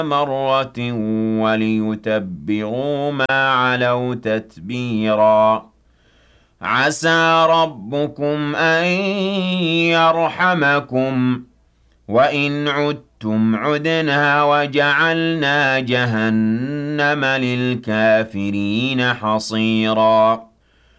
مَرَّةٍ وَلِيُتَبِّرُوا مَا عَلَوْا تَتْبِيرًا عَسَىٰ رَبُّكُمْ أَن يَرْحَمَكُمْ وَإِنْ عُدتُّمْ عُدْنَا وَجَعَلْنَا جَهَنَّمَ لِلْكَافِرِينَ حَصِيرًا